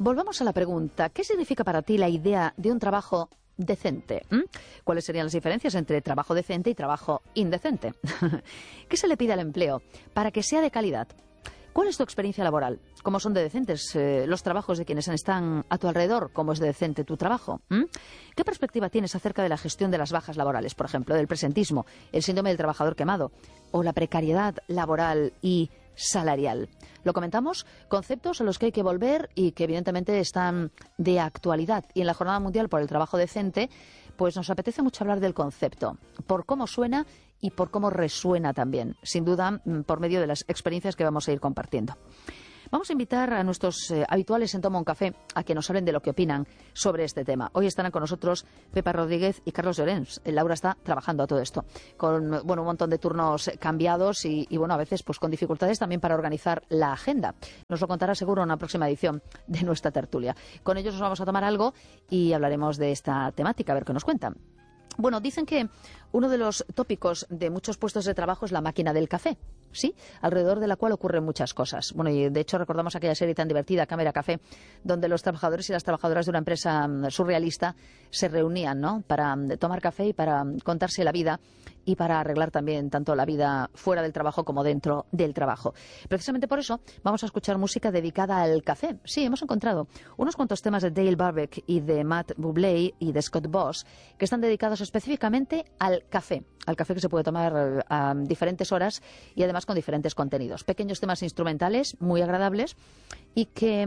volvamos a la pregunta. ¿Qué significa para ti la idea de un trabajo decente? ¿Cuáles serían las diferencias entre trabajo decente y trabajo indecente? ¿Qué se le pide al empleo para que sea de calidad? ¿Cuál es tu experiencia laboral? ¿Cómo son de decentes los trabajos de quienes están a tu alrededor? ¿Cómo es de decente tu trabajo? ¿Qué perspectiva tienes acerca de la gestión de las bajas laborales, por ejemplo, del presentismo, el síndrome del trabajador quemado o la precariedad laboral y salarial? Lo comentamos, conceptos a los que hay que volver y que evidentemente están de actualidad. Y en la Jornada Mundial por el Trabajo Decente, pues nos apetece mucho hablar del concepto, por cómo suena y por cómo resuena también, sin duda, por medio de las experiencias que vamos a ir compartiendo. Vamos a invitar a nuestros habituales en Toma un Café a que nos hablen de lo que opinan sobre este tema. Hoy estarán con nosotros Pepa Rodríguez y Carlos Llorens. Laura está trabajando a todo esto, con un montón de turnos cambiados y a veces pues con dificultades también para organizar la agenda. Nos lo contará seguro en una próxima edición de nuestra tertulia. Con ellos nos vamos a tomar algo y hablaremos de esta temática, a ver qué nos cuentan. Bueno, dicen que uno de los tópicos de muchos puestos de trabajo es la máquina del café, ¿sí? Alrededor de la cual ocurren muchas cosas. Bueno, y de hecho recordamos aquella serie tan divertida, Cámara Café, donde los trabajadores y las trabajadoras de una empresa surrealista se reunían, ¿no?, para tomar café y para contarse la vida y para arreglar también tanto la vida fuera del trabajo como dentro del trabajo. Precisamente por eso vamos a escuchar música dedicada al café. Sí, hemos encontrado unos cuantos temas de Dale Barbeck y de Matt Bublé y de Scott Boss que están dedicados específicamente al café que se puede tomar a diferentes horas y además con diferentes contenidos. Pequeños temas instrumentales muy agradables y que,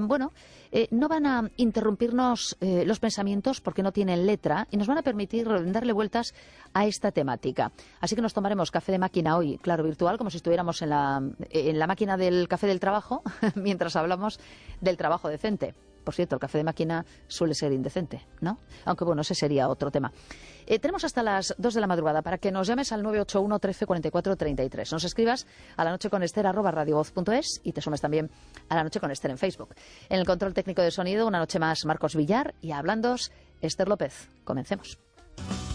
no van a interrumpirnos los pensamientos porque no tienen letra y nos van a permitir darle vueltas a esta temática. Así que nos tomaremos café de máquina hoy, claro, virtual, como si estuviéramos en la máquina del café del trabajo, mientras hablamos del trabajo decente. Por cierto, el café de máquina suele ser indecente, ¿no? Aunque ese sería otro tema. Tenemos hasta las 2 de la madrugada para que nos llames al 981 13 44 33. Nos escribas a lanocheconester@radiovoz.es y te sumes también a La Noche con Ester en Facebook. En el control técnico de sonido, una noche más, Marcos Villar, y hablándoos, Ester López. Comencemos.